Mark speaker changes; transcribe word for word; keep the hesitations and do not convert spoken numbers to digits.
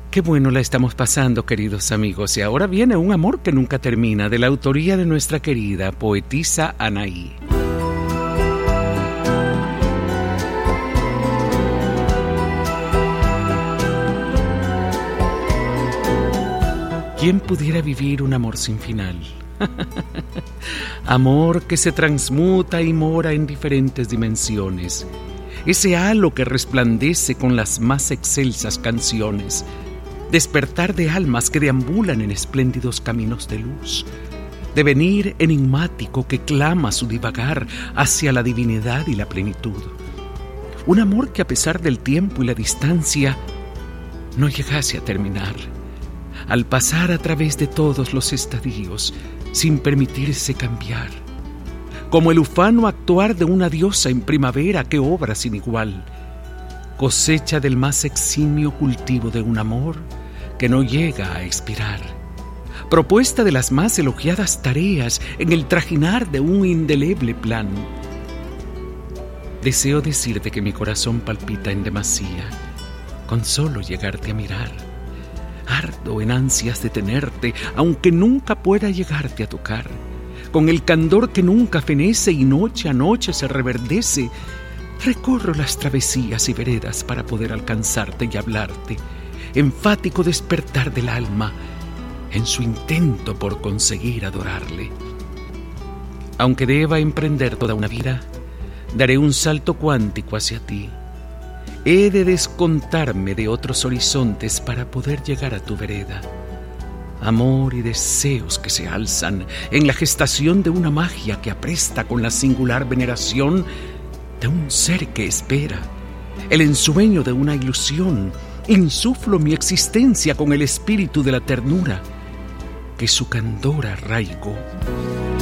Speaker 1: Qué bueno la estamos pasando, queridos amigos. Y ahora viene Un amor que nunca termina, de la autoría de nuestra querida poetisa Anaí. ¿Quién pudiera vivir un amor sin final? Amor que se transmuta y mora en diferentes dimensiones. Ese halo que resplandece con las más excelsas canciones. Despertar de almas que deambulan en espléndidos caminos de luz. Devenir enigmático que clama su divagar hacia la divinidad y la plenitud. Un amor que a pesar del tiempo y la distancia no llegase a terminar. Al pasar a través de todos los estadios sin permitirse cambiar. Como el ufano actuar de una diosa en primavera que obra sin igual. Cosecha del más eximio cultivo de un amor que no llega a expirar. Propuesta de las más elogiadas tareas en el trajinar de un indeleble plan. Deseo decirte que mi corazón palpita en demasía con solo llegarte a mirar. Ardo en ansias de tenerte, aunque nunca pueda llegarte a tocar. Con el candor que nunca fenece y noche a noche se reverdece, recorro las travesías y veredas para poder alcanzarte y hablarte. Enfático despertar del alma en su intento por conseguir adorarle. Aunque deba emprender toda una vida, daré un salto cuántico hacia ti. He de descontarme de otros horizontes para poder llegar a tu vereda. Amor y deseos que se alzan en la gestación de una magia que apresta con la singular veneración de un ser que espera. El ensueño de una ilusión, insuflo mi existencia con el espíritu de la ternura que su candor arraigó.